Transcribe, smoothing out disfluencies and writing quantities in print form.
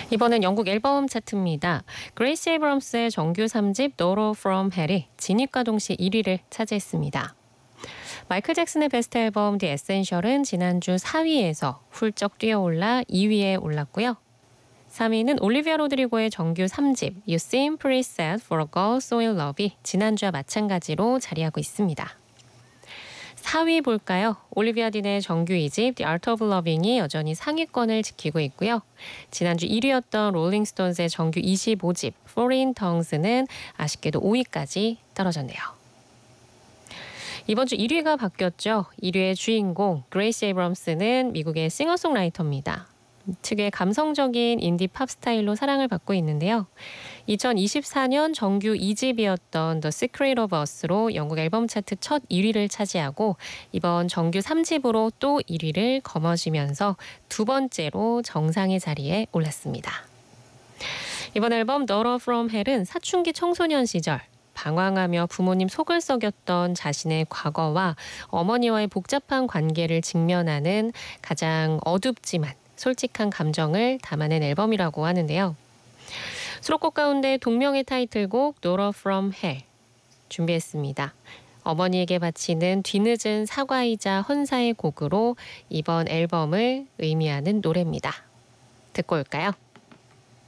이번엔 영국 앨범 차트입니다. 그레이시 에이브럼스의 정규 3집 Daughter from Hell이 진입과 동시 1위를 차지했습니다. 마이클 잭슨의 베스트 앨범 The Essential은 지난주 4위에서 훌쩍 뛰어올라 2위에 올랐고요. 3위는 올리비아 로드리고의 정규 3집 You Seem Pretty Sad for a Girl So in Love이 지난주와 마찬가지로 자리하고 있습니다. 4위 볼까요? 올리비아 딘의 정규 2집 The Art of Loving이 여전히 상위권을 지키고 있고요. 지난주 1위였던 롤링스톤스의 정규 25집 Foreign Tongues는 아쉽게도 5위까지 떨어졌네요. 이번 주 1위가 바뀌었죠. 1위의 주인공 그레이시 에이브럼스는 미국의 싱어송라이터입니다. 특유의 감성적인 인디 팝 스타일로 사랑을 받고 있는데요. 2024년 정규 2집이었던 The Secret of Us로 영국 앨범 차트 첫 1위를 차지하고 이번 정규 3집으로 또 1위를 거머쥐면서 두 번째로 정상의 자리에 올랐습니다. 이번 앨범 Daughter from Hell은 사춘기 청소년 시절 방황하며 부모님 속을 썩였던 자신의 과거와 어머니와의 복잡한 관계를 직면하는 가장 어둡지만 솔직한 감정을 담아낸 앨범이라고 하는데요. 수록곡 가운데 동명의 타이틀곡 Daughter from Hell 준비했습니다. 어머니에게 바치는 뒤늦은 사과이자 헌사의 곡으로 이번 앨범을 의미하는 노래입니다. 듣고 올까요?